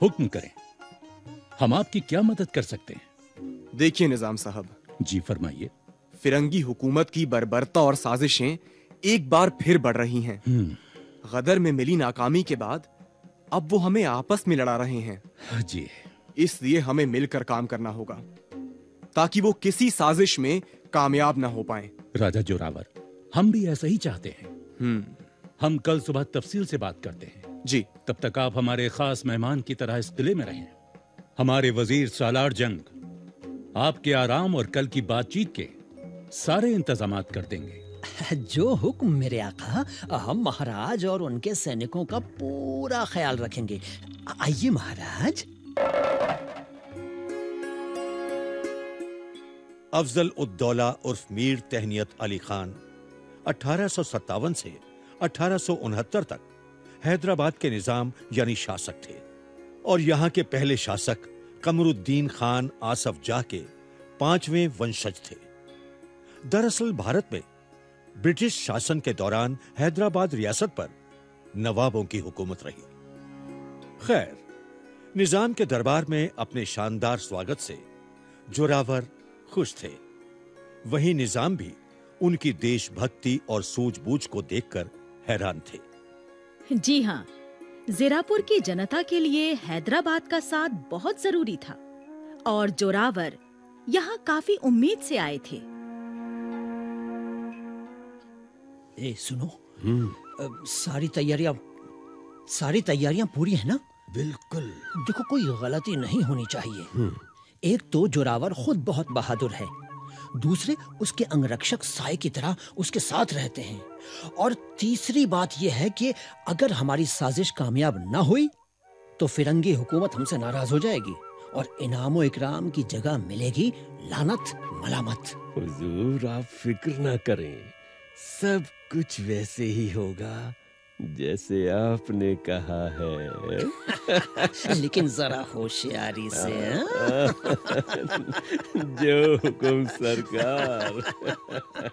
हुक्म करें, हम आपकी क्या मदद कर सकते हैं? देखिए निजाम साहब, जी फरमाइए। फिरंगी हुकूमत की बर्बरता और साजिशें एक बार फिर बढ़ रही हैं। गदर में मिली नाकामी के बाद अब वो हमें आपस में लड़ा रहे हैं। जी। इसलिए हमें मिलकर काम करना होगा ताकि वो किसी साजिश में कामयाब ना हो पाए। राजा जोरावर, हम भी ऐसा ही चाहते हैं। हम कल सुबह तफसील से बात करते हैं। जी। तब तक आप हमारे खास मेहमान की तरह इस किले में रहें। हमारे वजीर सालार जंग आपके आराम और कल की बातचीत के सारे इंतजामात कर देंगे। जो हुक्म मेरे आका, हम महाराज और उनके सैनिकों का पूरा ख्याल रखेंगे। आइए महाराज। अफजल उद्दौला उर्फ मीर तहनियत अली खान 1857 से 1869 तक हैदराबाद के निजाम यानी शासक थे और यहाँ के पहले शासक कमरुद्दीन खान आसफ जाह के 5वें वंशज थे। दरअसल भारत में ब्रिटिश शासन के दौरान हैदराबाद रियासत पर नवाबों की हुकूमत रही। खैर, निजाम के दरबार में अपने शानदार स्वागत से जोरावर खुश थे। वहीं निजाम भी उनकी देशभक्ति और सूझबूझ को देखकर हैरान थे। जी हाँ, ज़ीरापुर की जनता के लिए हैदराबाद का साथ बहुत जरूरी था और जोरावर यहाँ काफी उम्मीद से आए थे। सुनो, सारी तैयारियां पूरी है ना? बिल्कुल। देखो, कोई गलती नहीं होनी चाहिए। एक तो जोरावर खुद बहुत बहादुर है, दूसरे उसके अंगरक्षक साए की तरह उसके साथ रहते हैं, और तीसरी बात यह है कि अगर हमारी साजिश कामयाब ना हुई तो फिरंगी हुकूमत हमसे नाराज हो जाएगी और इनामो इकराम की जगह मिलेगी लानत मलामत। हुजूर, आप फिक्र ना करें, सब कुछ वैसे ही होगा जैसे आपने कहा है। लेकिन जरा होशियारी से। जो हुकुम सरकार।